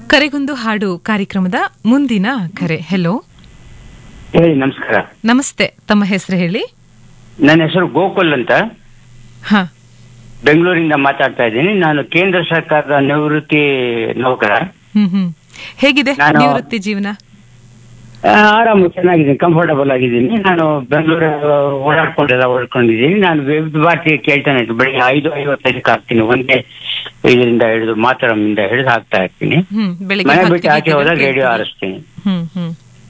ಕರೆಗೊಂದು ಹಾಡು ಕಾರ್ಯಕ್ರಮದ ಮುಂದಿನ ಕರೆ. ಹೆಲೋ, ಹೇಳಿ. ನಮಸ್ಕಾರ. ನಮಸ್ತೆ. ತಮ್ಮ ಹೆಸರು ಹೇಳಿ. ನನ್ನ ಹೆಸರು ಗೋಕುಲ್ ಅಂತ, ಹಾ, ಬೆಂಗಳೂರಿಂದ ಮಾತಾಡ್ತಾ ಇದ್ದೀನಿ. ನಾನು ಕೇಂದ್ರ ಸರ್ಕಾರದ ನಿವೃತ್ತಿ ನೌಕರ. ಹೇಗಿದೆ ನಾನು- ನಿವೃತ್ತಿ ಜೀವನ? ಆರಾಮ, ಚೆನ್ನಾಗಿದ್ದೀನಿ, ಕಂಫರ್ಟಬಲ್ ಆಗಿದ್ದೀನಿ. ನಾನು ಬೆಂಗಳೂರು ಓಡಾಡ್ಕೊಂಡಿದ್ದೀನಿ. ನಾನು ವಿವಿಧ ಭಾರತಿ ಕೇಳ್ತಾನೆ ಇದ್ದೀನಿ. ಬೆಳಿಗ್ಗೆ 5:55 ಹಾಕ್ತೀನಿ. ಒಂದೇ ಇದರಿಂದ ಹಿಡಿದು ಮಾತರಮಿಂದ ಹಿಡಿದು ಹಾಕ್ತಾ ಇರ್ತೀನಿ. ಬೆಳಿಗ್ಗೆ ಮನೆ ಭಕ್ತಿ ಬಿಟ್ಟು ಆಚೆ ಗೀತೆಗಳು ಹೋದಾಗ ರೇಡಿಯೋ ಕೇಳ್ತೀರಿ? ಆರಿಸ್ತೀನಿ. ಹ್ಮ್.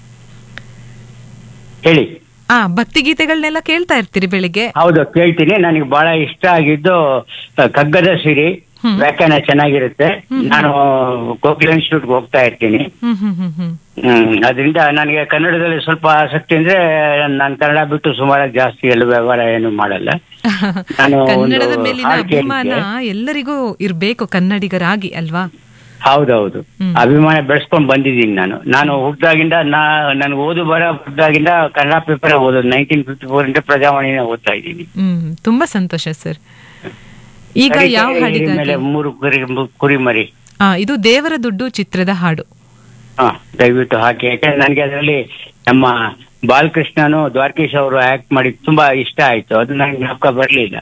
ಹೇಳಿ. ಭಕ್ತಿ ಗೀತೆಗಳನ್ನೆಲ್ಲ ಕೇಳ್ತಾ ಇರ್ತೀರಿ ಬೆಳಿಗ್ಗೆ? ಹೌದು, ಕೇಳ್ತೀನಿ. ನನಗೆ ಬಹಳ ಇಷ್ಟ ಆಗಿದ್ದು ಕಗ್ಗದ ಸಿರಿ, ವ್ಯಾಖ್ಯಾನ ಚೆನ್ನಾಗಿರುತ್ತೆ. ನಾನು ಕೋಕಿಲ ಇನ್ಸ್ಟಿಟ್ಯೂಟ್ಗೆ ಹೋಗ್ತಾ ಇರ್ತೀನಿ. ಅದರಿಂದ ನನಗೆ ಕನ್ನಡದಲ್ಲಿ ಸ್ವಲ್ಪ ಆಸಕ್ತಿ ಅಂದ್ರೆ, ನಾನು ಕನ್ನಡ ಬಿಟ್ಟು ಸುಮಾರು ಜಾಸ್ತಿ ಎಲ್ಲೂ ವ್ಯವಹಾರ ಏನು ಮಾಡಲ್ಲ. ನಾನು ಕನ್ನಡದ ಮೇಲಿನ ಹಾಡು ಅಭಿಮಾನ ಕೇಳ್ತೀನಿ. ಎಲ್ಲರಿಗೂ ಇರ್ಬೇಕು ಕನ್ನಡಿಗರಾಗಿ, ಅಲ್ವಾ? ಹೌದೌದು, ಅಭಿಮಾನ ಬೆಳೆಸ್ಕೊಂಡ್ ಬಂದಿದ್ದೀನಿ. ನಾನು ಹುಟ್ಟಿದಾಗಿಂದ ನನಗೆ ಓದು ಬರ ಹುಟ್ಟಿದಾಗಿಂದ ಕನ್ನಡ ಪೇಪರ್ ಓದೋದು. 1954 ಪ್ರಜಾವಾಣಿನ ಓದ್ತಾ ಇದ್ದೀನಿ. ತುಂಬಾ ಸಂತೋಷ ಸರ್. ಈಗ ಯಾವ ಹಾಡಿಗಾಗಿ? ಮೇಲೆ 3 ಕುರಿಮರಿ. ಇದು ದೇವರ ದುಡ್ಡು ಚಿತ್ರದ ಹಾಡು. ದಯವಿಟ್ಟು ಹಾಕಿ. ಯಾಕಂದ್ರೆ ನನಗೆ ಅದರಲ್ಲಿ ನಮ್ಮ ಬಾಲಕೃಷ್ಣನು ದ್ವಾರಕೀಶ್ ಅವರು ಆಕ್ಟ್ ಮಾಡಿ ತುಂಬಾ ಇಷ್ಟ ಆಯ್ತು. ಅದು ನನಗೆ ಜ್ಞಾಪಕ ಬರ್ಲಿಲ್ಲ.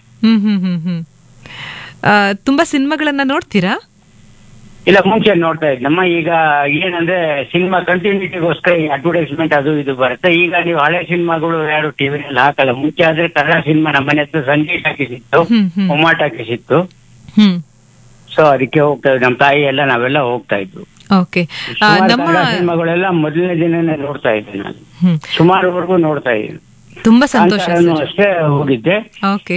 ತುಂಬಾ ಸಿನಿಮಾಗಳನ್ನ ನೋಡ್ತೀರಾ? ಇಲ್ಲ, ಮುಂಚೆ ನೋಡ್ತಾ ಇದ್ದೆ. ನಮ್ಮ ಈಗ ಏನಂದ್ರೆ ಸಿನಿಮಾ ಕಂಟಿನ್ಯೂಟಿಗೋಸ್ಕರ ಅಡ್ವರ್ಟೈಸ್ಮೆಂಟ್ ಅದು ಇದು ಬರುತ್ತೆ. ಈಗ ನೀವು ಹಳೆ ಸಿನಿಮಾಗಳು ಯಾರು ಟಿವಿನಲ್ಲಿ ಹಾಕಲ್ಲ. ಮುಂಚೆ ಆದ್ರೆ ಕನ್ನಡ ಸಿನಿಮಾ ನಮ್ಮನೆ ಹತ್ರ ಸಂಜೆ ಹಾಕಿಸಿತ್ತು, ಉಮಾಟ್ ಹಾಕಿಸಿತ್ತು. ಸೊ ಅದಕ್ಕೆ ಹೋಗ್ತಾ ಇದ್ವಿ. ನಮ್ಮ ತಾಯಿ ಎಲ್ಲ ನಾವೆಲ್ಲ ಹೋಗ್ತಾ ಇದ್ವು. ಓಕೆ. ನಮ್ಮ ಸಿನಿಮಾಗಳೆಲ್ಲ ಮೊದಲನೇ ದಿನನೇ ನೋಡ್ತಾ ಇದ್ದೆ. ನಾನು ಸುಮಾರುವರೆಗೂ ನೋಡ್ತಾ ಇದ್ದೀನಿ. ತುಂಬಾ ಸಂತೋಷ. ಅಷ್ಟೇ ಹೋಗಿದ್ದೆ. ಓಕೆ.